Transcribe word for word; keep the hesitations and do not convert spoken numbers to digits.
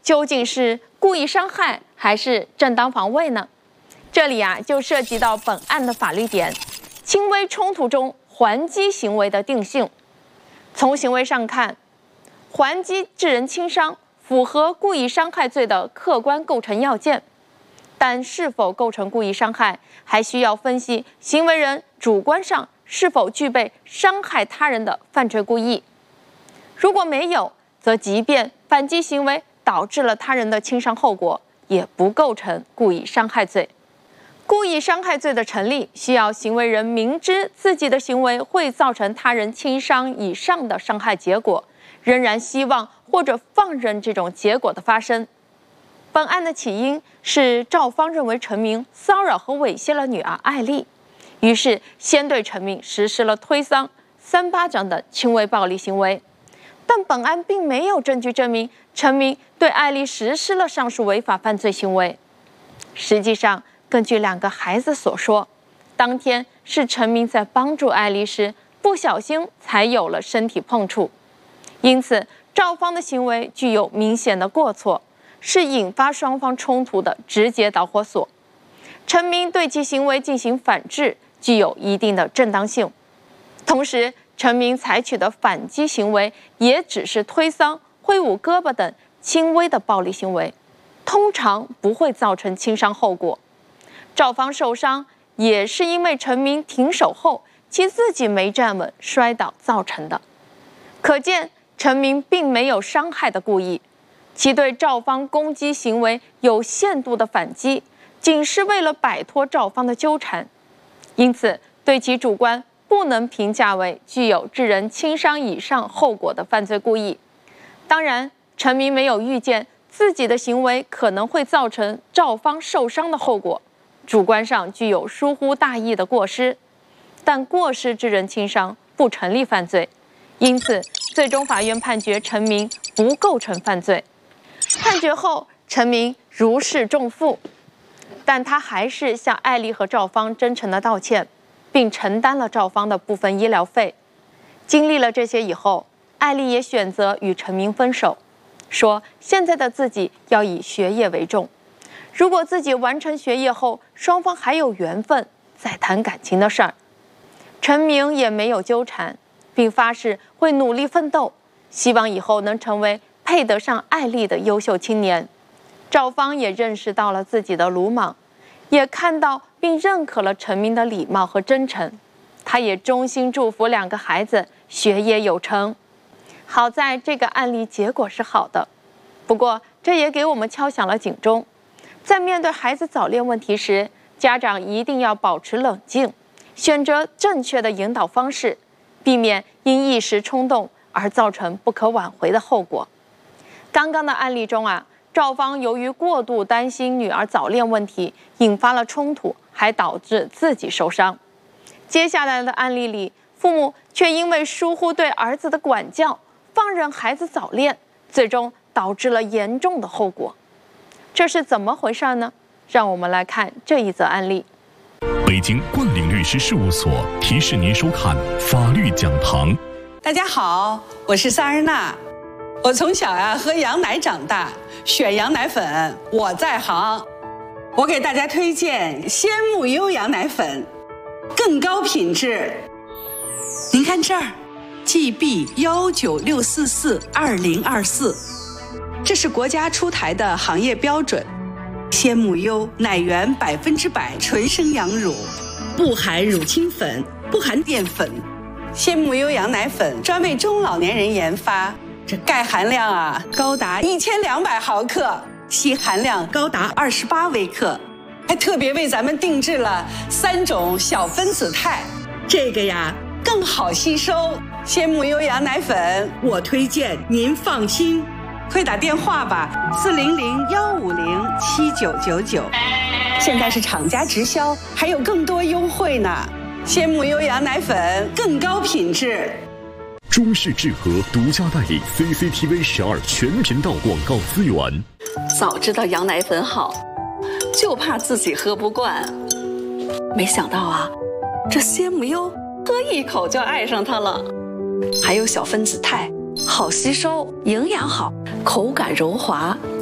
究竟是故意伤害还是正当防卫呢？这里啊就涉及到本案的法律点，轻微冲突中还击行为的定性。从行为上看，还击致人轻伤符合故意伤害罪的客观构成要件，但是否构成故意伤害，还需要分析行为人主观上是否具备伤害他人的犯罪故意。如果没有，则即便反击行为导致了他人的轻伤后果，也不构成故意伤害罪。故意伤害罪的成立，需要行为人明知自己的行为会造成他人轻伤以上的伤害结果，仍然希望或者放任这种结果的发生。本案的起因是赵芳认为陈明骚扰和猥亵了女儿艾丽，于是先对陈明实施了推搡、三巴掌等轻微暴力行为。但本案并没有证据证明陈明对艾丽实施了上述违法犯罪行为。实际上，根据两个孩子所说，当天是陈明在帮助艾丽时不小心才有了身体碰触，因此赵芳的行为具有明显的过错，是引发双方冲突的直接导火索。陈明对其行为进行反制，具有一定的正当性。同时，陈明采取的反击行为也只是推搡、挥舞胳膊等轻微的暴力行为，通常不会造成轻伤后果。赵芳受伤也是因为陈明停手后其自己没站稳摔倒造成的，可见陈明并没有伤害的故意，其对赵芳攻击行为有限度的反击，仅是为了摆脱赵芳的纠缠，因此对其主观不能评价为具有致人轻伤以上后果的犯罪故意。当然，陈明没有预见自己的行为可能会造成赵芳受伤的后果，主观上具有疏忽大意的过失，但过失致人轻伤不成立犯罪，因此最终法院判决陈明不构成犯罪。判决后，陈明如释重负，但他还是向艾丽和赵芳真诚的道歉，并承担了赵芳的部分医疗费。经历了这些以后，艾丽也选择与陈明分手，说现在的自己要以学业为重，如果自己完成学业后双方还有缘分，再谈感情的事儿。陈明也没有纠缠，并发誓会努力奋斗，希望以后能成为配得上艾丽的优秀青年。赵芳也认识到了自己的鲁莽，也看到并认可了陈明的礼貌和真诚，他也衷心祝福两个孩子学业有成。好在这个案例结果是好的，不过这也给我们敲响了警钟，在面对孩子早恋问题时，家长一定要保持冷静，选择正确的引导方式，避免因一时冲动而造成不可挽回的后果。刚刚的案例中啊，赵芳由于过度担心女儿早恋问题，引发了冲突，还导致自己受伤。接下来的案例里，父母却因为疏忽对儿子的管教，放任孩子早恋，最终导致了严重的后果。这是怎么回事呢？让我们来看这一则案例。 北京冠岭律师事务所提示您收看法律讲堂。 大家好，我是萨日娜。我从小呀、啊、喝羊奶长大，选羊奶粉我在行。我给大家推荐鲜木优羊奶粉，更高品质。您看这儿 ，G B 幺九六四四二零二四，这是国家出台的行业标准。鲜木优奶源百分之百纯生羊乳，不含乳清粉，不含淀粉。鲜木优羊奶粉专为中老年人研发。这钙含量啊高达一千两百毫克，硒含量高达二十八微克，还特别为咱们定制了三种小分子肽，这个呀更好吸收。鲜木优羊奶粉，我推荐您放心，快打电话吧，四零零幺五零七九九九。现在是厂家直销，还有更多优惠呢。鲜木优羊奶粉更高品质。 中视智和独家代理 C C T V 十二全频道广告资源。 早知道羊奶粉好，就怕自己喝不惯。没想到啊，这鲜木优喝一口就爱上它了。还有小分子肽，好吸收，营养好，口感柔滑，